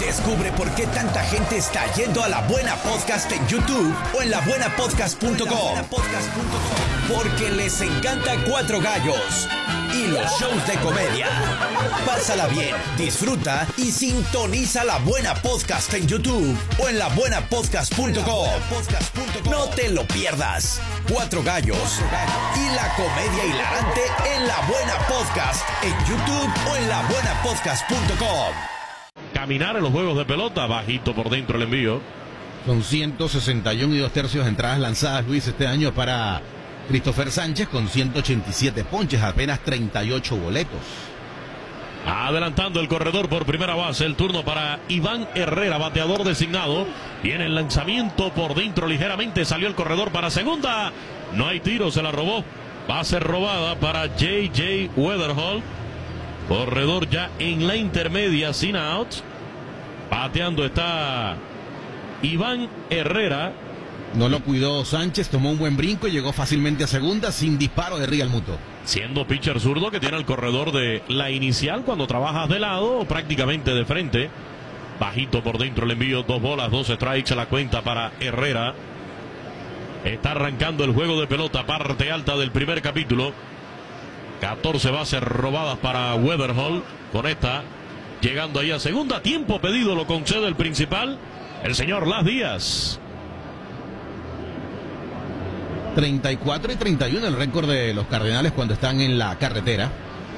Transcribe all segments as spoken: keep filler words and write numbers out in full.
Descubre por qué tanta gente está yendo a La Buena Podcast en YouTube o en la buena podcast punto com. Porque les encanta Cuatro Gallos y los shows de comedia. Pásala bien, disfruta y sintoniza La Buena Podcast en YouTube o en la buena podcast punto com. No te lo pierdas. Cuatro Gallos y la comedia hilarante en La Buena Podcast en YouTube o en la buena podcast punto com. Caminar en los juegos de pelota, bajito por dentro el envío. Son ciento sesenta y uno y dos tercios de entradas lanzadas, Luis, este año para Christopher Sánchez con ciento ochenta y siete ponches, apenas treinta y ocho boletos. Adelantando el corredor por primera base, el turno para Iván Herrera, bateador designado. Viene el lanzamiento por dentro ligeramente, salió el corredor para segunda. No hay tiro, se la robó. Base robada para J J Weatherholt. Corredor ya en la intermedia, sin outs. Bateando está Iván Herrera. No lo cuidó Sánchez, tomó un buen brinco y llegó fácilmente a segunda sin disparo de Real Muto. Siendo pitcher zurdo que tiene el corredor de la inicial cuando trabajas de lado o prácticamente de frente. Bajito por dentro el envío, dos bolas, dos strikes a la cuenta para Herrera. Está arrancando el juego de pelota, parte alta del primer capítulo. catorce bases robadas para Weatherholt. Con esta, llegando ahí a segunda, tiempo pedido lo concede el principal, el señor Las Díaz. treinta y cuatro y treinta y uno el récord de los Cardenales cuando están en la carretera.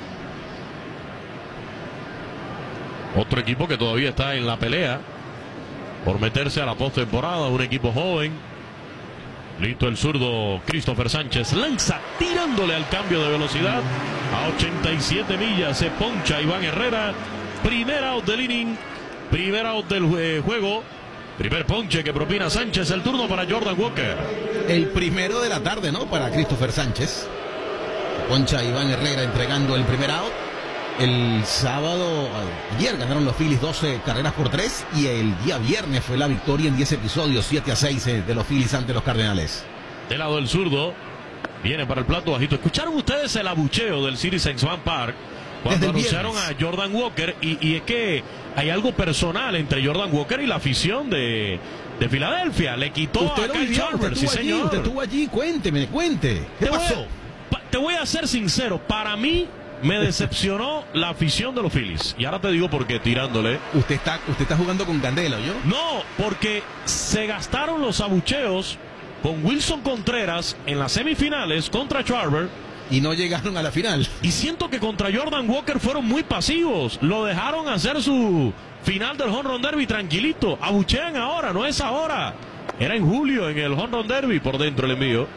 Otro equipo que todavía está en la pelea por meterse a la postemporada, un equipo joven. Listo el zurdo Christopher Sánchez, lanza tirándole al cambio de velocidad a ochenta y siete millas, se poncha Iván Herrera. Primer out del inning, primer out del eh, juego, primer ponche que propina Sánchez. El turno para Jordan Walker. El primero de la tarde, ¿no? Para Christopher Sánchez. Poncha Iván Herrera entregando el primer out. El sábado, ayer ganaron los Phillies doce carreras por tres y el día viernes fue la victoria en diez episodios, siete a seis de los Phillies ante los Cardenales. Del lado del zurdo, viene para el plato bajito. ¿Escucharon ustedes el abucheo del Citizens Bank Park cuando anunciaron a Jordan Walker? Y, y es que hay algo personal entre Jordan Walker y la afición de, de Filadelfia. Le quitó usted a Kyle Schwarber, sí señor. Usted estuvo allí, cuénteme, cuente. ¿Qué te pasó? Voy a, te voy a ser sincero, para mí me decepcionó la afición de los Phillies. Y ahora te digo por qué, tirándole. Usted está, usted está jugando con candela, ¿yo? No, porque se gastaron los abucheos con Wilson Contreras en las semifinales contra Schwarber. Y no llegaron a la final. Y siento que contra Jordan Walker fueron muy pasivos. Lo dejaron hacer su final del Home Run Derby tranquilito. Abuchean ahora, no es ahora. Era en julio en el Home Run Derby por dentro el envío.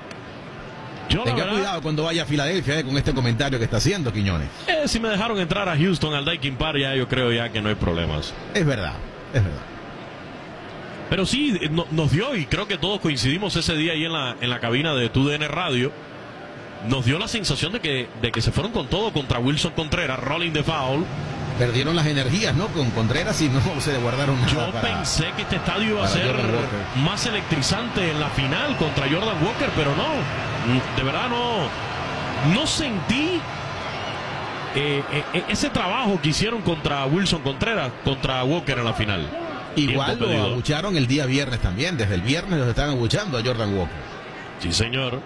Yo, Tenga verdad, cuidado cuando vaya a Filadelfia eh, con este comentario que está haciendo Quiñones. Eh, si me dejaron entrar a Houston al Daikin Park, ya yo creo ya que no hay problemas. Es verdad, es verdad. Pero sí, no, nos dio, y creo que todos coincidimos ese día ahí en la, en la cabina de T U D N Radio, nos dio la sensación de que, de que se fueron con todo contra Wilson Contreras, rolling the foul. Perdieron las energías, ¿no? Con Contreras y no se guardaron nada. Yo para, pensé que este estadio iba a ser más electrizante en la final contra Jordan Walker, pero no. De verdad no. No sentí eh, eh, ese trabajo que hicieron contra Wilson Contreras, contra Walker en la final. Igual lo abucharon el día viernes también. Desde el viernes los están abuchando a Jordan Walker. Sí, señor.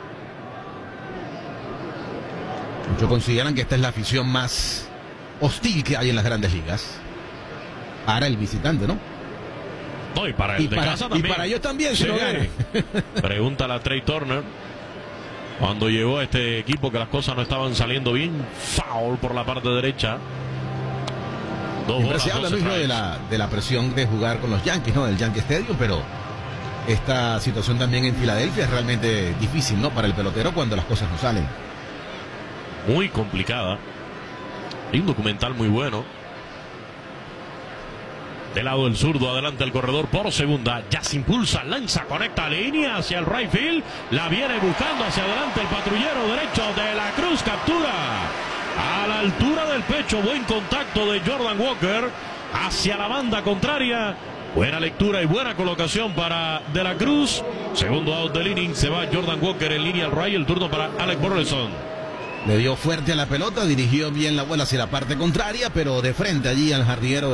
Muchos consideran que esta es la afición más hostil que hay en las grandes ligas. Para el visitante, ¿no? No, y para el y de para, casa también. Y para ellos también, si sí. no gane. Pregúntale a Trey Turner. Cuando llegó a este equipo que las cosas no estaban saliendo bien. Foul por la parte derecha. Dos Siempre bolas, se habla, dos Luis, ¿no? de, la, de la presión de jugar con los Yankees, ¿no? Del Yankee Stadium, pero esta situación también en Filadelfia es realmente difícil, ¿no? Para el pelotero cuando las cosas no salen. Muy complicada. Hay un documental muy bueno. Del lado del zurdo, adelante el corredor por segunda. Ya se impulsa, lanza, conecta línea hacia el right field. La viene buscando hacia adelante el patrullero derecho de la Cruz. Captura a la altura del pecho. Buen contacto de Jordan Walker hacia la banda contraria. Buena lectura y buena colocación para De la Cruz. Segundo out del inning. Se va Jordan Walker en línea al right. El turno para Alec Burleson. Le dio fuerte a la pelota, dirigió bien la bola hacia la parte contraria, pero de frente allí al jardinero